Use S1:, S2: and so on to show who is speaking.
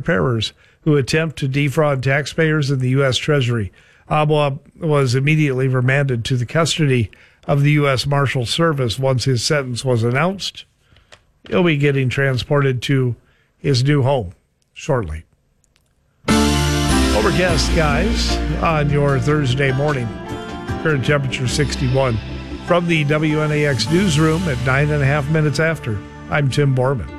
S1: preparers who attempt to defraud taxpayers in the U.S. Treasury. Abwa was immediately remanded to the custody of the U.S. Marshal Service once his sentence was announced. He'll be getting transported to his new home shortly. Overcast skies on your Thursday morning. Current temperature 61. From the WNAX newsroom at 9.5 minutes after, I'm Tim Borman.